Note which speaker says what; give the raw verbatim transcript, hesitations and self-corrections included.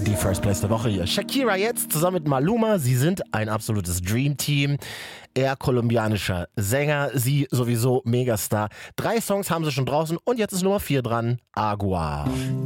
Speaker 1: Die First Place der Woche hier. Shakira jetzt zusammen mit Maluma. Sie sind ein absolutes Dream-Team. Er kolumbianischer Sänger, sie sowieso Megastar. Drei Songs haben sie schon draußen und jetzt ist Nummer vier dran. Agua.